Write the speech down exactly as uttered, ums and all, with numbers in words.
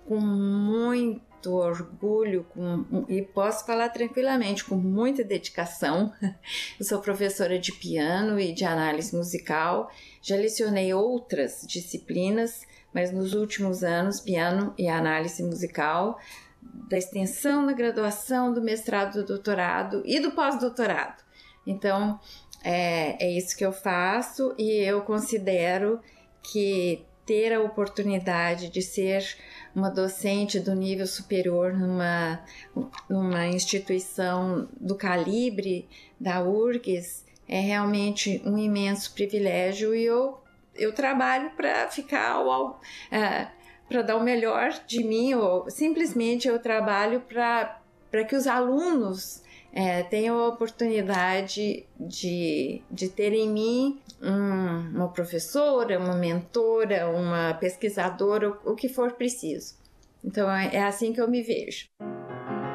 com muito orgulho com, e posso falar tranquilamente, com muita dedicação. Eu sou professora de piano e de análise musical, já lecionei outras disciplinas, mas nos últimos anos, piano e análise musical, da extensão da graduação, do mestrado, do doutorado e do pós-doutorado. Então, é, é isso que eu faço e eu considero que ter a oportunidade de ser uma docente do nível superior numa, numa instituição do calibre da U R G S é realmente um imenso privilégio e eu, eu trabalho para ficar ao, é, para dar o melhor de mim, ou simplesmente eu trabalho para para que os alunos é, tenham a oportunidade de, de ter em mim um, uma professora, uma mentora, uma pesquisadora, o, o que for preciso. Então é, é assim que eu me vejo.